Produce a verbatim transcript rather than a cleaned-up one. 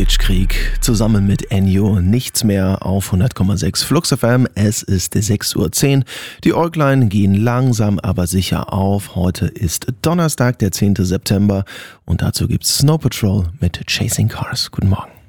Kitschkrieg zusammen mit Ennio. Nichts mehr auf hundert Komma sechs Flux F M. Es ist sechs Uhr zehn. Die Äuglein gehen langsam aber sicher auf. Heute ist Donnerstag, der zehnte September. Und dazu gibt's Snow Patrol mit Chasing Cars. Guten Morgen.